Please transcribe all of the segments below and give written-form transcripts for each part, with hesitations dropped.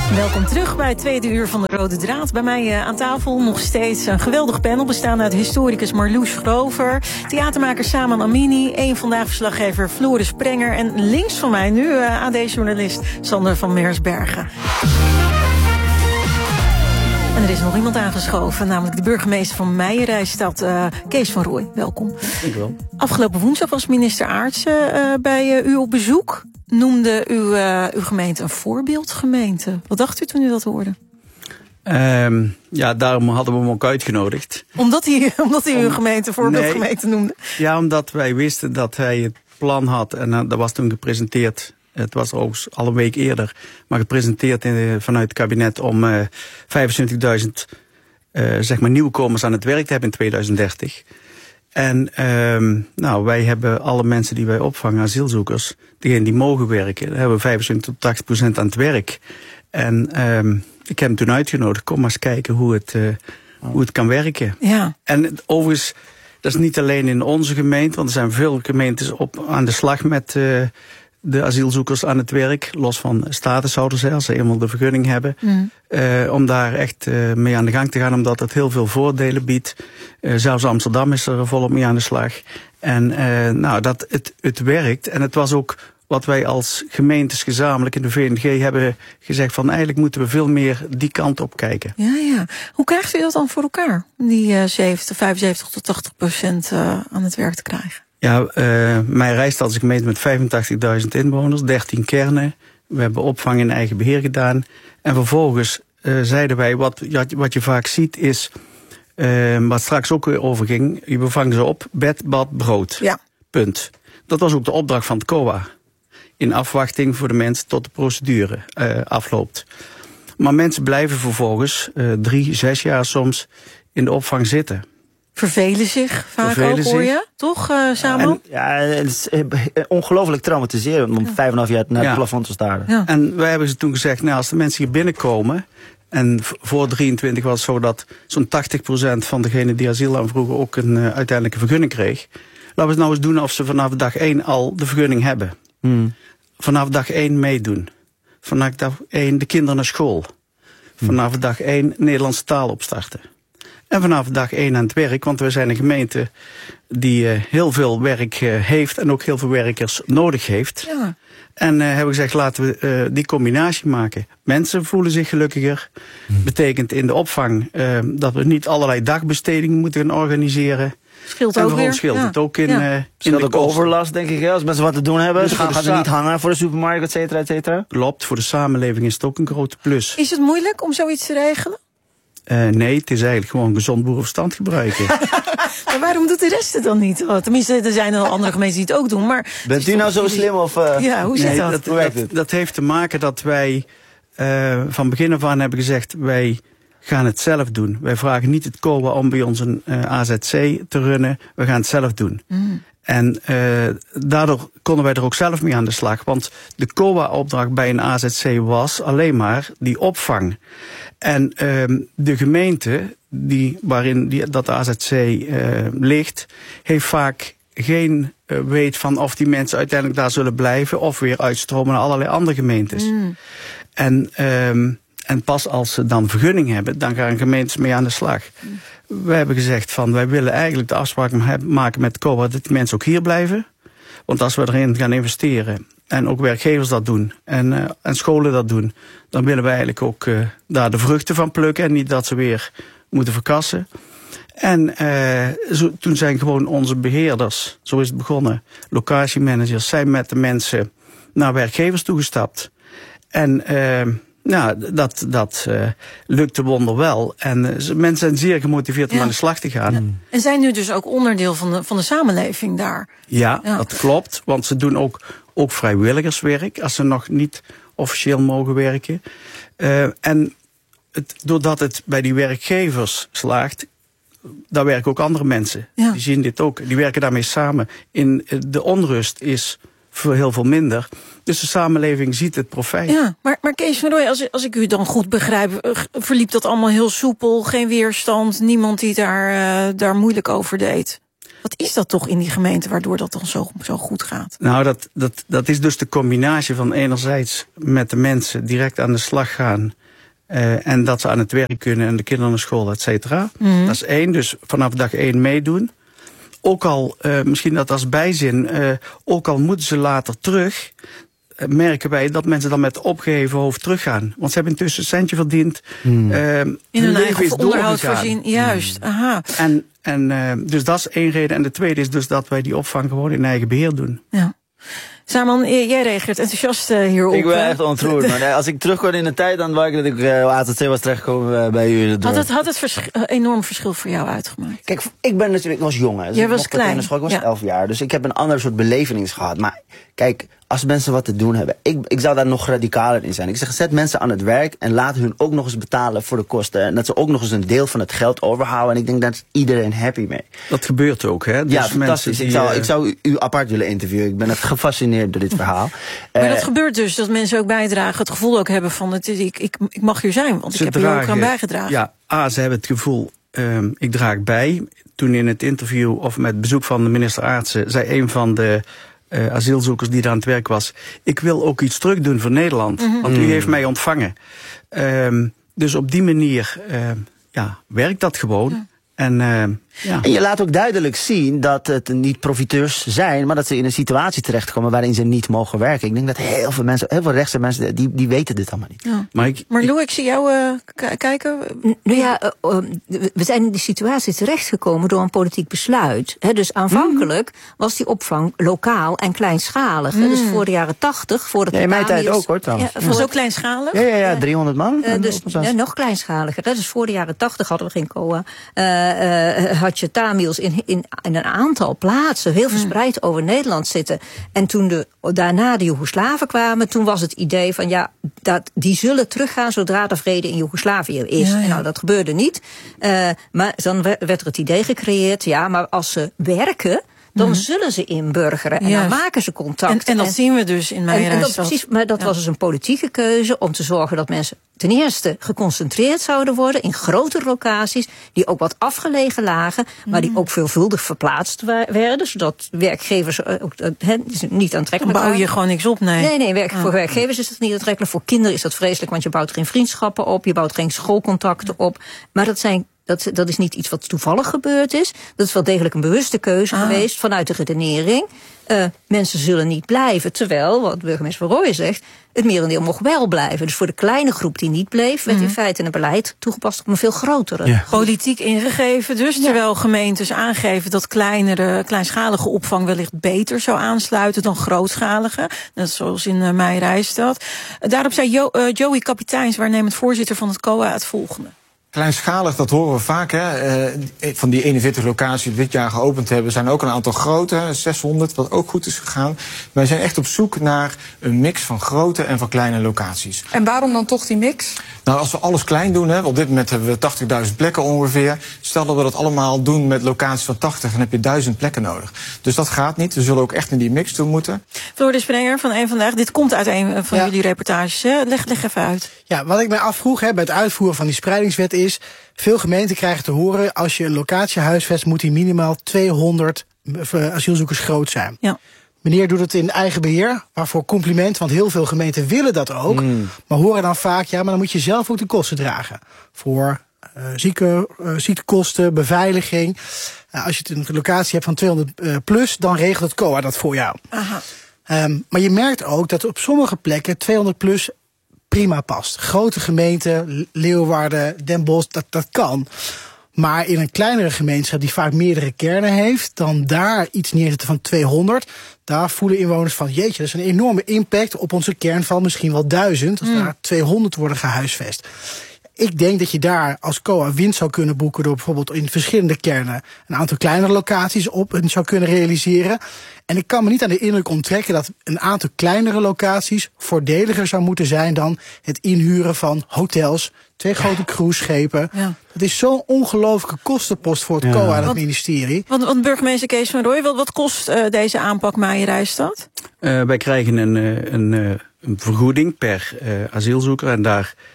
Welkom terug bij het tweede uur van de Rode Draad. Bij mij aan tafel nog steeds een geweldig panel bestaande uit historicus Marloes Grover, theatermaker Saman Amini, één Vandaag verslaggever Floris Sprenger en links van mij nu AD-journalist Sander van Meersbergen. En er is nog iemand aangeschoven, namelijk de burgemeester van Meijerijstad, Kees van Rooij. Welkom. Dank u wel. Afgelopen woensdag was minister Aartsen bij u op bezoek. Noemde uw gemeente een voorbeeldgemeente. Wat dacht u toen u dat hoorde? Ja, daarom hadden we hem ook uitgenodigd. Omdat hij uw gemeente een voorbeeldgemeente noemde? Ja, omdat wij wisten dat hij het plan had. En dat was toen gepresenteerd. Het was overigens al een week eerder. Maar gepresenteerd vanuit het kabinet om 25.000 zeg maar nieuwkomers aan het werk te hebben in 2030. En wij hebben alle mensen die wij opvangen, asielzoekers, degenen die mogen werken, daar hebben we 75 tot 80% aan het werk. En ik heb hem toen uitgenodigd, kom maar eens kijken hoe het kan werken. Ja. En overigens, dat is niet alleen in onze gemeente, want er zijn veel gemeentes aan de slag met de asielzoekers aan het werk, los van statushouders, als ze eenmaal de vergunning hebben. Om daar echt mee aan de gang te gaan, omdat het heel veel voordelen biedt. Zelfs Amsterdam is er volop mee aan de slag. En dat het werkt. En het was ook wat wij als gemeentes gezamenlijk in de VNG hebben gezegd van eigenlijk moeten we veel meer die kant op kijken. Ja. Hoe krijgt u dat dan voor elkaar? Die 75 tot 80% aan het werk te krijgen? Ja, Meijerijstad is een gemeente met 85.000 inwoners, 13 kernen. We hebben opvang in eigen beheer gedaan. En vervolgens zeiden wij, wat je vaak ziet is, wat straks ook weer overging, je bevangt ze op, bed, bad, brood. Ja. Punt. Dat was ook de opdracht van het COA. In afwachting voor de mensen tot de procedure afloopt. Maar mensen blijven vervolgens 3, 6 jaar soms in de opvang zitten. Vervelen zich vaak ook, hoor je? Toch, Samen? Het is ongelooflijk traumatiserend om 5,5 jaar naar het plafond te staren. Ja. En wij hebben ze toen gezegd, als de mensen hier binnenkomen, en voor 23 was het zo dat zo'n 80% van degenen die asiel aanvroegen ook een uiteindelijke vergunning kreeg. Laten we het nou eens doen of ze vanaf dag 1 al de vergunning hebben. Vanaf dag 1 meedoen. Vanaf dag 1 de kinderen naar school. Vanaf dag 1 Nederlandse taal opstarten. En vanaf dag 1 aan het werk, want we zijn een gemeente die heel veel werk heeft en ook heel veel werkers nodig heeft. Ja. En hebben we gezegd, laten we die combinatie maken. Mensen voelen zich gelukkiger. Betekent in de opvang dat we niet allerlei dagbestedingen moeten gaan organiseren. Scheelt ook weer. Scheelt het ook in de ook overlast, denk ik. Als mensen wat te doen hebben, dus gaan ze niet hangen voor de supermarkt, et cetera, et cetera. Klopt, voor de samenleving is het ook een grote plus. Is het moeilijk om zoiets te regelen? Nee, het is eigenlijk gewoon gezond boerenverstand gebruiken. Maar waarom doet de rest het dan niet? Tenminste, er zijn al andere gemeenten die het ook doen. Maar bent u nou zo slim? Ja, hoe zit dat? Dat heeft te maken dat wij van begin af aan hebben gezegd, wij gaan het zelf doen. Wij vragen niet het COA om bij ons een AZC te runnen. We gaan het zelf doen. En daardoor konden wij er ook zelf mee aan de slag. Want de COA-opdracht bij een AZC was alleen maar die opvang. En de gemeente waarin dat AZC ligt, heeft vaak geen weet van of die mensen uiteindelijk daar zullen blijven of weer uitstromen naar allerlei andere gemeentes. En pas als ze dan vergunning hebben, dan gaan gemeentes mee aan de slag. We hebben gezegd van, wij willen eigenlijk de afspraak maken met COA dat die mensen ook hier blijven. Want als we erin gaan investeren en ook werkgevers dat doen en scholen dat doen, dan willen we eigenlijk ook daar de vruchten van plukken en niet dat ze weer moeten verkassen. En toen zijn gewoon onze beheerders, zo is het begonnen, locatiemanagers, zijn met de mensen naar werkgevers toegestapt. En dat lukte wonderwel. En mensen zijn zeer gemotiveerd om aan de slag te gaan. Ja. En zijn nu dus ook onderdeel van de samenleving daar? Ja, dat klopt. Want ze doen ook vrijwilligerswerk, als ze nog niet officieel mogen werken. En doordat het bij die werkgevers slaagt, daar werken ook andere mensen. Ja. Die zien dit ook. Die werken daarmee samen. De onrust is voor heel veel minder. Dus de samenleving ziet het profijt. Ja, maar Kees van Rooij, als ik u dan goed begrijp, verliep dat allemaal heel soepel, geen weerstand, niemand die daar moeilijk over deed? Wat is dat toch in die gemeente waardoor dat dan zo goed gaat? Nou, dat is dus de combinatie van enerzijds met de mensen direct aan de slag gaan. En dat ze aan het werk kunnen en de kinderen naar school, et cetera. Dat is 1, dus vanaf dag 1 meedoen. Ook al, misschien dat als bijzin, ook al moeten ze later terug, merken wij dat mensen dan met opgeheven hoofd teruggaan. Want ze hebben intussen een centje verdiend. In hun eigen onderhoud voorzien, juist. Aha. Dus dat is 1 reden. En de tweede is dus dat wij die opvang gewoon in eigen beheer doen. Ja. Saman, jij reageert enthousiast hierop. Ik ben echt ontroerd, maar als ik terugkom in de tijd, dan wou ik dat ik ATC was terechtgekomen bij jullie. Had het enorm verschil voor jou uitgemaakt? Kijk, ik was jong. Dus jij was klein. Ik was 11 jaar, dus ik heb een ander soort beleving gehad. Maar kijk, als mensen wat te doen hebben, ik zou daar nog radicaler in zijn. Ik zeg, zet mensen aan het werk en laat hun ook nog eens betalen voor de kosten. En dat ze ook nog eens een deel van het geld overhouden. En ik denk, daar is iedereen happy mee. Dat gebeurt ook, hè? Dus ja, fantastisch. Ik zou u apart willen interviewen. Ik ben echt gefascineerd door dit verhaal. Maar dat gebeurt dus, dat mensen ook bijdragen, het gevoel ook hebben van, ik mag hier zijn, want ik heb hier ook aan bijgedragen. Ja, ze hebben het gevoel, ik draag bij. Toen in het interview of met bezoek van de minister Aartsen zei een van de asielzoekers die daar aan het werk was, ik wil ook iets terug doen voor Nederland, want u heeft mij ontvangen. Dus op die manier werkt dat gewoon. Ja. En je laat ook duidelijk zien dat het niet profiteurs zijn, maar dat ze in een situatie terechtkomen waarin ze niet mogen werken. Ik denk dat heel veel mensen, heel veel rechtse mensen, die weten dit allemaal niet. Ja. Maar Lou, ik zie jou kijken. Nou ja, we zijn in die situatie terechtgekomen door een politiek besluit. Dus aanvankelijk was die opvang lokaal en kleinschalig. Dus voor de jaren 80, voor de in mijn tijd ook hoor trouwens. Ja, was ook kleinschalig? Ja, 300 man. Dus nog kleinschaliger. Dus voor de jaren 80 hadden we geen COA. Had je Tamils in een aantal plaatsen, heel verspreid over Nederland zitten. En toen daarna de Joegoslaven kwamen, toen was het idee van die zullen teruggaan zodra er vrede in Joegoslavië is. Ja. En nou, dat gebeurde niet. Maar dan werd er het idee gecreëerd, maar als ze werken, dan zullen ze inburgeren en dan maken ze contact. En dat zien we dus in mijn precies, maar dat was dus een politieke keuze om te zorgen dat mensen ten eerste geconcentreerd zouden worden in grotere locaties, die ook wat afgelegen lagen, maar die ook veelvuldig verplaatst werden, zodat werkgevers ook niet aantrekkelijk waren. Dan bouw je gewoon niks op, Nee, voor werkgevers is dat niet aantrekkelijk. Voor kinderen is dat vreselijk, want je bouwt geen vriendschappen op, je bouwt geen schoolcontacten op. Maar dat is niet iets wat toevallig gebeurd is. Dat is wel degelijk een bewuste keuze geweest vanuit de redenering. Mensen zullen niet blijven. Terwijl, wat burgemeester Van Rooyen zegt, het merendeel mocht wel blijven. Dus voor de kleine groep die niet bleef, werd in feite een beleid toegepast op een veel grotere groep. Politiek ingegeven dus, terwijl gemeentes aangeven dat kleinschalige opvang wellicht beter zou aansluiten dan grootschalige. Net zoals in Meijerijstad. Daarop zei Joey Kapiteins, waarnemend voorzitter van het COA, het volgende. Kleinschalig, dat horen we vaak. Van die 41 locaties die dit jaar geopend hebben, zijn ook een aantal grote, 600, wat ook goed is gegaan. Wij zijn echt op zoek naar een mix van grote en van kleine locaties. En waarom dan toch die mix? Nou, als we alles klein doen, op dit moment hebben we 80.000 plekken ongeveer. Stel dat we dat allemaal doen met locaties van 80, dan heb je 1000 plekken nodig. Dus dat gaat niet. We zullen ook echt in die mix toe moeten. Floris Sprenger van Eén Vandaag, dit komt uit een van jullie reportages. Hè? Leg even uit. Ja, wat ik mij afvroeg bij het uitvoeren van die spreidingswet is, veel gemeenten krijgen te horen, als je een locatie huisvest, moet die minimaal 200 asielzoekers groot zijn. Ja. Meneer doet het in eigen beheer, waarvoor compliment, want heel veel gemeenten willen dat ook. Maar horen dan vaak, maar dan moet je zelf ook de kosten dragen. Voor ziektekosten, beveiliging. Als je een locatie hebt van 200 plus, dan regelt het COA dat voor jou. Aha. Maar je merkt ook dat op sommige plekken 200 plus prima past. Grote gemeenten, Leeuwarden, Den Bosch, dat kan. Maar in een kleinere gemeenschap die vaak meerdere kernen heeft, dan daar iets neerzetten van 200... daar voelen inwoners van, jeetje, dat is een enorme impact op onze kern van misschien wel 1000... als daar 200 worden gehuisvest. Ik denk dat je daar als COA winst zou kunnen boeken door bijvoorbeeld in verschillende kernen een aantal kleinere locaties op zou kunnen realiseren. En ik kan me niet aan de indruk onttrekken dat een aantal kleinere locaties voordeliger zou moeten zijn dan het inhuren van hotels, 2 grote cruiseschepen. Ja. Dat is zo'n ongelooflijke kostenpost voor het COA en het ministerie. Want burgemeester Kees van Rooij, wat kost deze aanpak Meijerijstad? Wij krijgen een vergoeding per asielzoeker en daar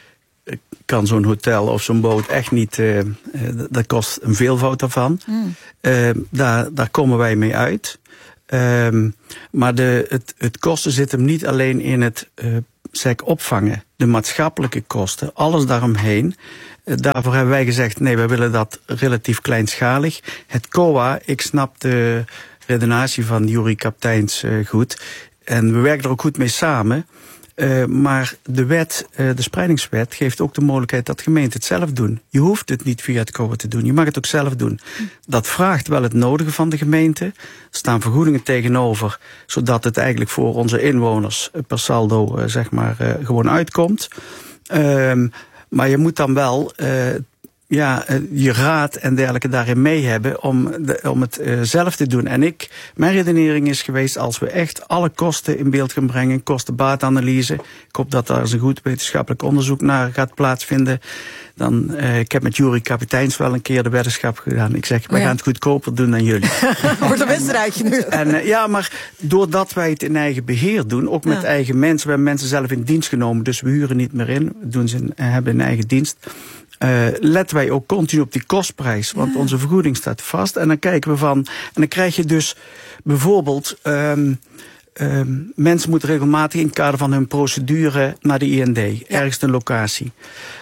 kan zo'n hotel of zo'n boot echt niet, dat kost een veelvoud daarvan. Daar komen wij mee uit. Maar het kosten zit hem niet alleen in het opvangen. De maatschappelijke kosten, alles daaromheen. Daarvoor hebben wij gezegd, nee, wij willen dat relatief kleinschalig. Het COA, ik snap de redenatie van Juri Kapteins goed. En we werken er ook goed mee samen. Maar de wet, de spreidingswet, geeft ook de mogelijkheid dat gemeenten het zelf doen. Je hoeft het niet via het COA te doen, je mag het ook zelf doen. Dat vraagt wel het nodige van de gemeente. Er staan vergoedingen tegenover, zodat het eigenlijk voor onze inwoners per saldo gewoon uitkomt. Maar je moet dan wel je raad en dergelijke daarin mee hebben om het zelf te doen. En mijn redenering is geweest, als we echt alle kosten in beeld gaan brengen, kosten-baatanalyse, ik hoop dat daar eens een goed wetenschappelijk onderzoek naar gaat plaatsvinden, dan, ik heb met Juri Kapiteins wel een keer de weddenschap gedaan. Ik zeg, wij gaan het goedkoper doen dan jullie. Wordt een wedstrijdje nu. En maar doordat wij het in eigen beheer doen, ook met eigen mensen, we hebben mensen zelf in dienst genomen, dus we huren niet meer in, hebben een eigen dienst. Letten wij ook continu op die kostprijs, want onze vergoeding staat vast. En dan kijken we en dan krijg je dus bijvoorbeeld, mensen moeten regelmatig in het kader van hun procedure naar de IND, ergens een locatie.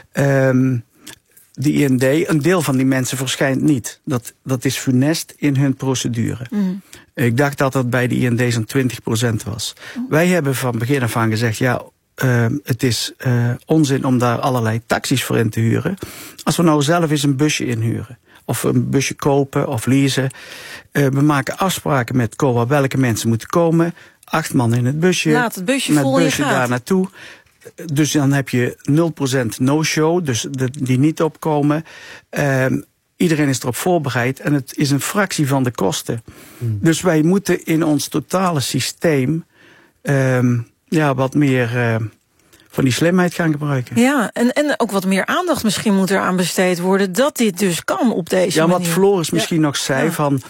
De IND, een deel van die mensen verschijnt niet. Dat is funest in hun procedure. Ik dacht dat dat bij de IND zo'n 20% was. Wij hebben van begin af aan gezegd, het is onzin om daar allerlei taxis voor in te huren. Als we nou zelf eens een busje inhuren, of een busje kopen of leasen. We maken afspraken met COA welke mensen moeten komen. 8 man in het busje. Laat het busje met vol het busje in gaat. daar naartoe. Dus dan heb je 0% no-show, dus die niet opkomen. Iedereen is erop voorbereid en het is een fractie van de kosten. Dus wij moeten in ons totale systeem wat meer van die slimheid gaan gebruiken. Ja, en ook wat meer aandacht misschien moet er aan besteed worden, dat dit dus kan op deze manier. Ja, wat Floris misschien nog zei van,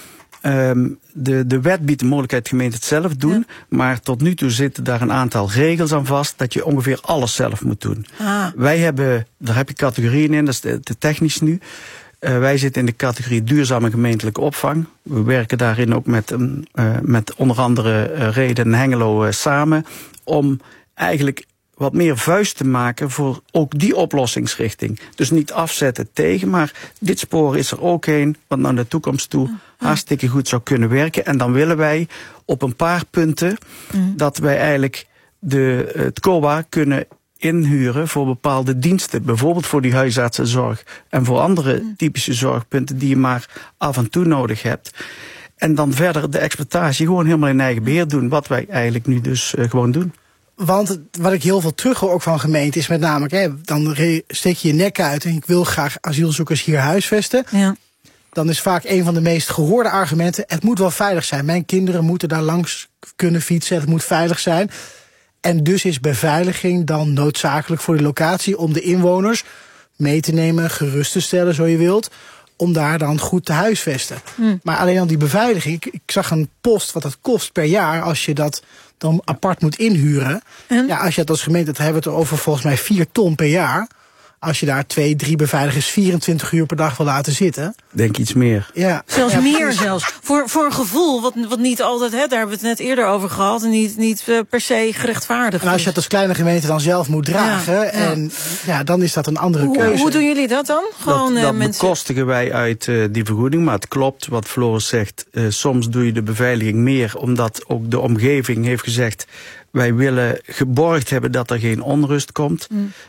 de wet biedt de mogelijkheid gemeente het zelf doen, maar tot nu toe zitten daar een aantal regels aan vast dat je ongeveer alles zelf moet doen. Wij hebben, daar heb je categorieën in, dat is de technisch nu. Wij zitten in de categorie duurzame gemeentelijke opvang. We werken daarin ook met onder andere Reden en Hengelo samen, om eigenlijk wat meer vuist te maken voor ook die oplossingsrichting. Dus niet afzetten tegen, maar dit spoor is er ook heen, wat naar de toekomst toe hartstikke goed zou kunnen werken. En dan willen wij op een paar punten dat wij eigenlijk het COA kunnen inhuren voor bepaalde diensten. Bijvoorbeeld voor die huisartsenzorg en voor andere typische zorgpunten die je maar af en toe nodig hebt. En dan verder de exploitatie gewoon helemaal in eigen beheer doen, wat wij eigenlijk nu dus gewoon doen. Want wat ik heel veel terug hoor ook van gemeenten is met name, dan steek je je nek uit en ik wil graag asielzoekers hier huisvesten. Ja. Dan is vaak een van de meest gehoorde argumenten, het moet wel veilig zijn. Mijn kinderen moeten daar langs kunnen fietsen, het moet veilig zijn. En dus is beveiliging dan noodzakelijk voor de locatie om de inwoners mee te nemen, gerust te stellen, zo je wilt, om daar dan goed te huisvesten. Maar alleen al die beveiliging, ik zag een post wat dat kost per jaar als je dat dan apart moet inhuren. Ja, als je dat als gemeente, dat hebben we het over volgens mij 4 ton per jaar. Als je daar 2, 3 beveiligers 24 uur per dag wil laten zitten. Denk iets meer. Ja. Zelfs meer zelfs. Voor een gevoel wat niet altijd, daar hebben we het net eerder over gehad, en niet per se gerechtvaardigd. En als je het als kleine gemeente dan zelf moet dragen, en dan is dat een andere keuze. Hoe doen jullie dat dan? Gewoon dat mensen bekostigen wij uit die vergoeding, maar het klopt wat Floris zegt. Soms doe je de beveiliging meer, omdat ook de omgeving heeft gezegd, wij willen geborgd hebben dat er geen onrust komt.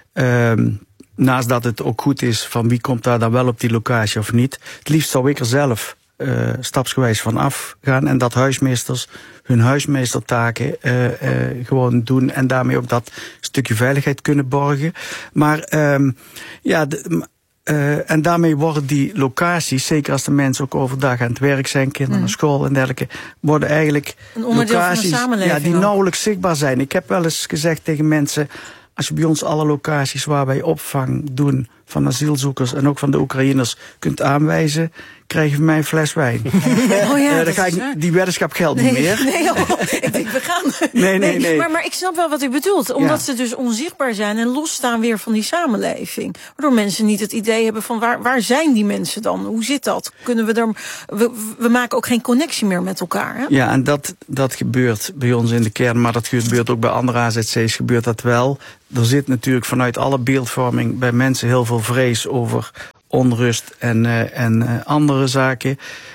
Naast dat het ook goed is van wie komt daar dan wel op die locatie of niet. Het liefst zou ik er zelf stapsgewijs van afgaan. En dat huismeesters hun huismeestertaken gewoon doen. En daarmee ook dat stukje veiligheid kunnen borgen. Maar en daarmee worden die locaties, zeker als de mensen ook overdag aan het werk zijn, kinderen naar school en dergelijke, worden eigenlijk een onderdeel locaties van de samenleving die nauwelijks zichtbaar zijn. Ik heb wel eens gezegd tegen mensen, als je bij ons alle locaties waar wij opvang doen van asielzoekers en ook van de Oekraïners kunt aanwijzen, krijg je van mij een fles wijn. Dan ga ik die weddenschap geldt niet meer. Nee, ik denk, we gaan. Nee. Maar ik snap wel wat u bedoelt. Omdat ze dus onzichtbaar zijn en losstaan weer van die samenleving. Waardoor mensen niet het idee hebben van waar zijn die mensen dan? Hoe zit dat? Kunnen we maken ook geen connectie meer met elkaar. Hè? Ja, en dat gebeurt bij ons in de kern, maar dat gebeurt ook bij andere AZC's, gebeurt dat wel. Er zit natuurlijk vanuit alle beeldvorming bij mensen heel veel vrees over onrust en andere zaken.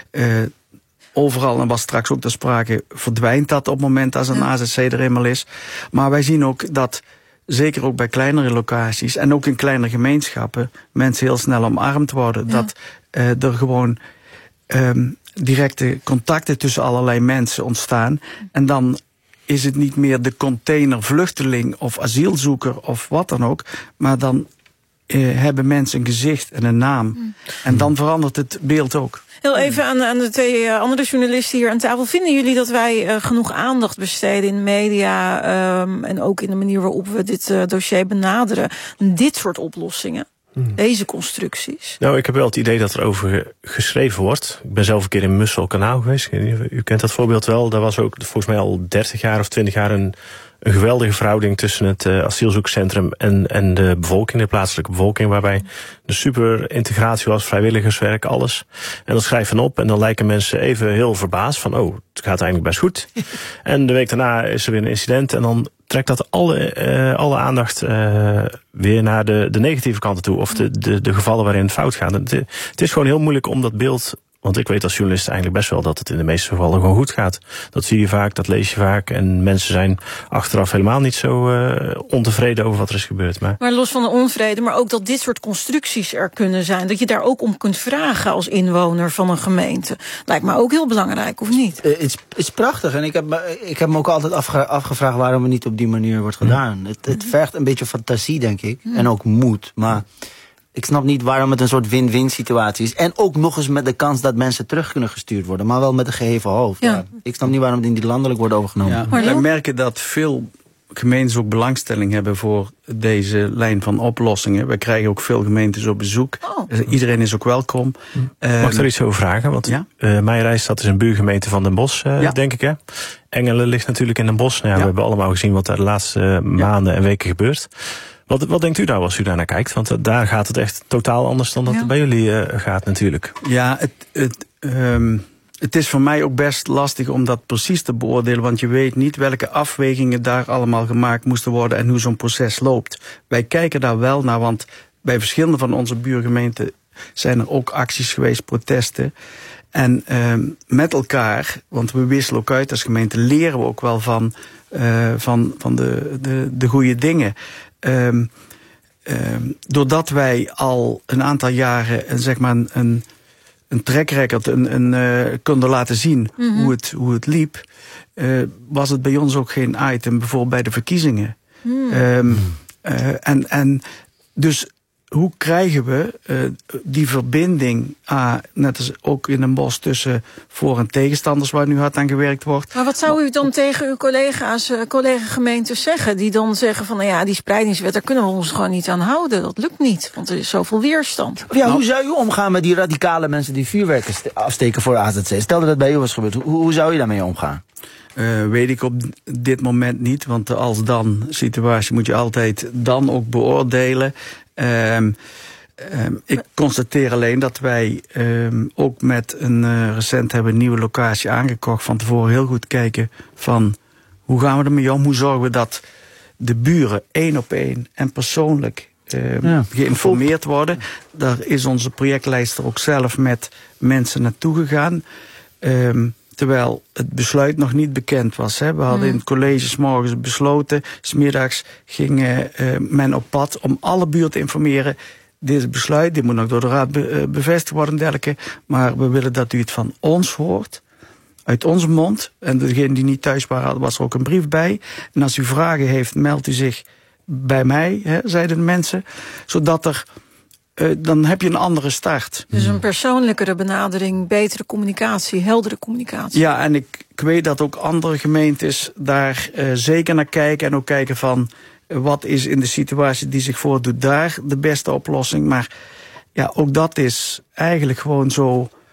Overal, en was straks ook ter sprake, verdwijnt dat op het moment als een AZC er eenmaal is. Maar wij zien ook dat, zeker ook bij kleinere locaties en ook in kleinere gemeenschappen, mensen heel snel omarmd worden. Ja. Dat er gewoon directe contacten tussen allerlei mensen ontstaan. En dan is het niet meer de container vluchteling of asielzoeker of wat dan ook, maar dan hebben mensen een gezicht en een naam. En dan verandert het beeld ook. Heel even aan de twee andere journalisten hier aan tafel. Vinden jullie dat wij genoeg aandacht besteden in de media en ook in de manier waarop we dit dossier benaderen? Dit soort oplossingen? Deze constructies? Nou, ik heb wel het idee dat er over geschreven wordt. Ik ben zelf een keer in Musselkanaal geweest. U kent dat voorbeeld wel. Daar was ook volgens mij al 30 jaar of 20 jaar een geweldige verhouding tussen het asielzoekerscentrum en de bevolking, de plaatselijke bevolking, waarbij de super integratie was, vrijwilligerswerk, alles. En dat schrijven op en dan lijken mensen even heel verbaasd van, oh, het gaat eigenlijk best goed. En de week daarna is er weer een incident en dan trekt dat alle aandacht weer naar de negatieve kanten toe, of de gevallen waarin het fout gaat. Het is gewoon heel moeilijk om dat beeld, want ik weet als journalist eigenlijk best wel dat het in de meeste gevallen gewoon goed gaat. Dat zie je vaak, dat lees je vaak. En mensen zijn achteraf helemaal niet zo ontevreden over wat er is gebeurd. Maar los van de onvrede, maar ook dat dit soort constructies er kunnen zijn. Dat je daar ook om kunt vragen als inwoner van een gemeente. Lijkt me ook heel belangrijk, of niet? Het is prachtig. En ik heb me ook altijd afgevraagd waarom het niet op die manier wordt gedaan. Het vergt een beetje fantasie, denk ik. En ook moed. Maar ik snap niet waarom het een soort win-win situatie is. En ook nog eens met de kans dat mensen terug kunnen gestuurd worden. Maar wel met een geheven hoofd. Ja. Ik snap niet waarom het in die landelijk wordt overgenomen. Ja, wij merken dat veel gemeentes ook belangstelling hebben voor deze lijn van oplossingen. We krijgen ook veel gemeentes op bezoek. Iedereen is ook welkom. Mag ik er iets over vragen? Want Meijerijstad is een buurgemeente van Den Bosch, denk ik. Hè? Engelen ligt natuurlijk in Den Bosch. Nou, we hebben allemaal gezien wat daar de laatste maanden en weken gebeurt. Wat denkt u nou als u daar naar kijkt? Want daar gaat het echt totaal anders dan dat het bij jullie gaat natuurlijk. Ja, het is voor mij ook best lastig om dat precies te beoordelen. Want je weet niet welke afwegingen daar allemaal gemaakt moesten worden en hoe zo'n proces loopt. Wij kijken daar wel naar, want bij verschillende van onze buurgemeenten zijn er ook acties geweest, protesten. En met elkaar, want we wisselen ook uit als gemeente, leren we ook wel van de goede dingen. Doordat wij al een aantal jaren zeg maar een track record konden laten zien hoe het liep, was het bij ons ook geen item, bijvoorbeeld bij de verkiezingen. Dus hoe krijgen we die verbinding, net als ook in Den Bosch, tussen voor- en tegenstanders waar nu hard aan gewerkt wordt. Maar wat zou u dan tegen uw collega-gemeentes zeggen? Die dan zeggen van, nou ja, die spreidingswet, daar kunnen we ons gewoon niet aan houden. Dat lukt niet, want er is zoveel weerstand. Ja, hoe zou u omgaan met die radicale mensen die vuurwerken afsteken voor de AZC? Stel dat het bij u was gebeurd, hoe zou je daarmee omgaan? Weet ik op dit moment niet, want de als-dan situatie moet je altijd dan ook beoordelen. Ik constateer alleen dat wij ook met recent hebben een nieuwe locatie aangekocht. Van tevoren heel goed kijken van hoe gaan we ermee om? Hoe zorgen we dat de buren 1 op 1 en persoonlijk geïnformeerd worden? Daar is onze projectlijster ook zelf met mensen naartoe gegaan. Terwijl het besluit nog niet bekend was. Hè. We hadden in het college 's morgens besloten. 's middags ging men op pad om alle buurten te informeren. Dit besluit, dit moet nog door de raad bevestigd worden en dergelijke. Maar we willen dat u het van ons hoort. Uit onze mond. En degene die niet thuis waren, was er ook een brief bij. En als u vragen heeft, meldt u zich bij mij, zeiden de mensen. Zodat dan heb je een andere start. Dus een persoonlijkere benadering, betere communicatie, heldere communicatie. Ja, en ik weet dat ook andere gemeentes daar zeker naar kijken. En ook kijken van wat is in de situatie die zich voordoet daar de beste oplossing. Maar ja, ook dat is eigenlijk gewoon zo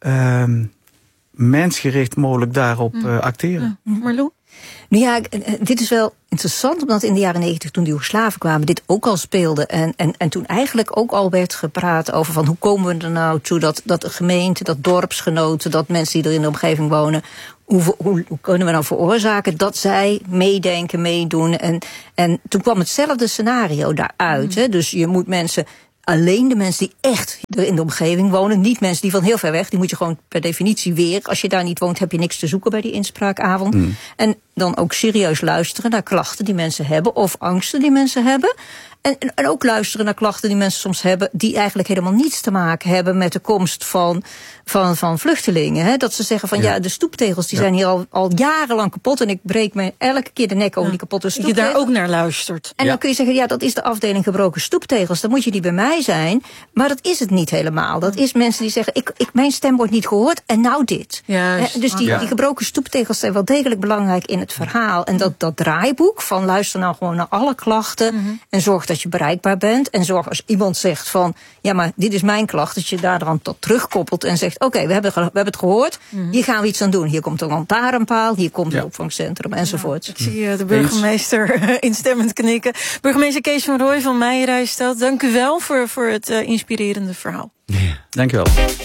mensgericht mogelijk daarop acteren. Marlou? Nou ja, dit is wel interessant, omdat in de jaren 90, toen de Joegoslaven kwamen, dit ook al speelde. En toen eigenlijk ook al werd gepraat over van hoe komen we er nou toe dat de gemeente, dat dorpsgenoten, dat mensen die er in de omgeving wonen, hoe kunnen we nou veroorzaken dat zij meedenken, meedoen. En toen kwam hetzelfde scenario daaruit. Hè? Dus je moet mensen, alleen de mensen die echt er in de omgeving wonen, niet mensen die van heel ver weg, die moet je gewoon per definitie weer. Als je daar niet woont, heb je niks te zoeken bij die inspraakavond. En dan ook serieus luisteren naar klachten die mensen hebben of angsten die mensen hebben. En ook luisteren naar klachten die mensen soms hebben, die eigenlijk helemaal niets te maken hebben met de komst van vluchtelingen. Hè? Dat ze zeggen van ja, de stoeptegels die zijn hier al jarenlang kapot en ik breek me elke keer de nek over die kapotte stoeptegels. Je daar ook naar luistert. En dan kun je zeggen, ja, dat is de afdeling gebroken stoeptegels. Dan moet je die bij mij zijn. Maar dat is het niet helemaal. Dat is mensen die zeggen, mijn stem wordt niet gehoord en nou dit. Dus die gebroken stoeptegels zijn wel degelijk belangrijk in het verhaal. En dat draaiboek van luister nou gewoon naar alle klachten en zorg dat je bereikbaar bent. En zorg als iemand zegt van, ja, maar dit is mijn klacht, dat je daar dan tot terugkoppelt en zegt, oké, we hebben het gehoord, hier gaan we iets aan doen. Hier komt een lantaarnpaal, hier komt een opvangcentrum enzovoort. Ik zie de burgemeester instemmend knikken. Burgemeester Kees van Rooij van Meijerijstad, dank u wel voor het inspirerende verhaal. Dank u wel.